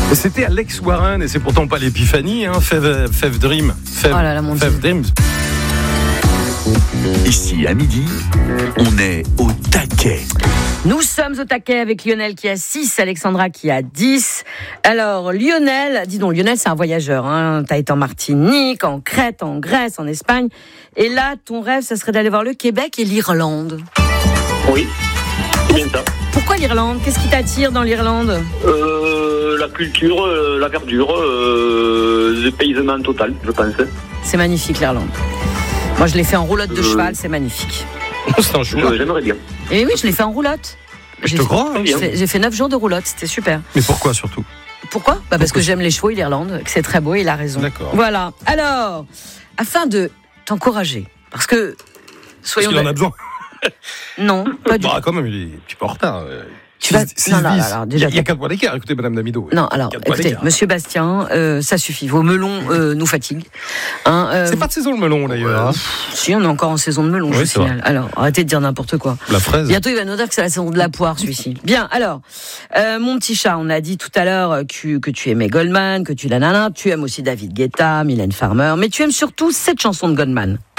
C'était Alex Warren et c'est pourtant pas l'épiphanie, hein. Fev Dream. Fev Dreams. Ici, à midi, on est au taquet. Nous sommes au taquet avec Lionel qui a 6, Alexandra qui a 10. Alors, Lionel, dis donc, Lionel, c'est un voyageur, hein. T'as été en Martinique, en Crète, en Grèce, en Espagne. Et là, ton rêve, ça serait d'aller voir le Québec et l'Irlande. Oui, c'est bien ça. Pourquoi l'Irlande ? Qu'est-ce qui t'attire dans l'Irlande ? La culture, la verdure, le paysement total, je pense. C'est magnifique, l'Irlande. Moi, je l'ai fait en roulotte de cheval, c'est magnifique. C'est un choix. J'aimerais bien. Et oui, je l'ai fait en roulotte. Je te crois. Hein. J'ai fait 9 jours de roulotte, c'était super. Mais pourquoi surtout ? Pourquoi ? Parce que j'aime les chevaux et l'Irlande, que c'est très beau et il a raison. D'accord. Voilà. Alors, afin de t'encourager, parce que... Parce qu'il en a besoin. Non, pas du tout. Bah, quand même, il est un petit peu en retard. Tu vas... Non, alors, déjà, il y a 4 points d'écart, écoutez, Madame Damido. Non, alors, écoutez, Monsieur Bastien, ça suffit. Vos melons nous fatiguent. Hein, c'est pas de saison le melon, d'ailleurs. Hein. Si, on est encore en saison de melon, je signale. Alors, arrêtez de dire n'importe quoi. La fraise. Bientôt, il va nous dire que c'est la saison de la poire, celui-ci. Bien, alors, mon petit chat, on a dit tout à l'heure que tu aimais Goldman, que tu aimes aussi David Guetta, Mylène Farmer, mais tu aimes surtout cette chanson de Goldman.